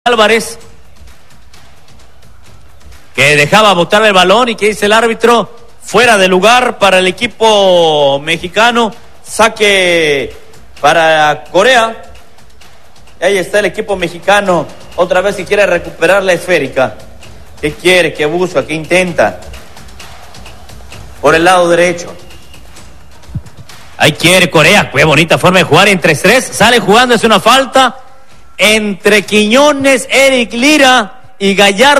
Álvarez, que dejaba botar el balón y que dice el árbitro fuera de lugar para el equipo mexicano, saque para Corea. Ahí está el equipo mexicano otra vez, si quiere recuperar la esférica. ¿Qué quiere? ¿Qué busca? ¿Qué intenta? Por el lado derecho. Ahí quiere Corea. Qué bonita forma de jugar en 3-3. Sale jugando, es una falta entre Quiñones, Eric Lira y Gallardo.